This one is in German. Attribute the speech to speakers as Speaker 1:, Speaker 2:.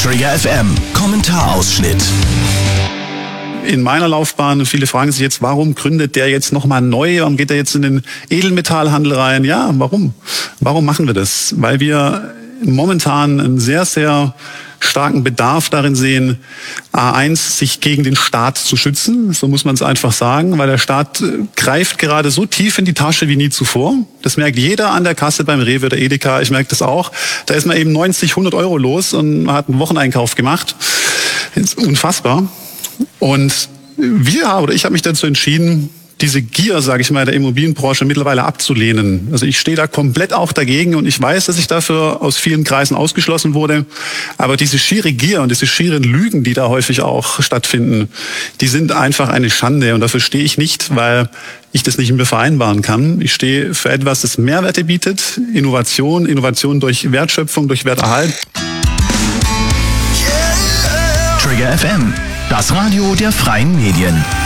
Speaker 1: Trigger FM, Kommentarausschnitt.
Speaker 2: In meiner Laufbahn, viele fragen sich jetzt, warum gründet der jetzt nochmal neu? Warum geht er jetzt in den Edelmetallhandel rein? Ja, warum? Warum machen wir das? Weil wir momentan einen sehr, sehr starken Bedarf darin sehen, A1, sich gegen den Staat zu schützen. So muss man es einfach sagen, weil der Staat greift gerade so tief in die Tasche wie nie zuvor. Das merkt jeder an der Kasse beim Rewe oder Edeka. Ich merke das auch. Da ist man eben 90, 100 Euro los und man hat einen Wocheneinkauf gemacht. Das ist unfassbar. Und ich habe mich dazu entschieden, diese Gier, sage ich mal, der Immobilienbranche mittlerweile abzulehnen. Also ich stehe da komplett auch dagegen und ich weiß, dass ich dafür aus vielen Kreisen ausgeschlossen wurde. Aber diese schiere Gier und diese schieren Lügen, die da häufig auch stattfinden, die sind einfach eine Schande. Und dafür stehe ich nicht, weil ich das nicht mehr vereinbaren kann. Ich stehe für etwas, das Mehrwerte bietet, Innovation durch Wertschöpfung, durch Werterhalt.
Speaker 1: Trigger FM, das Radio der freien Medien.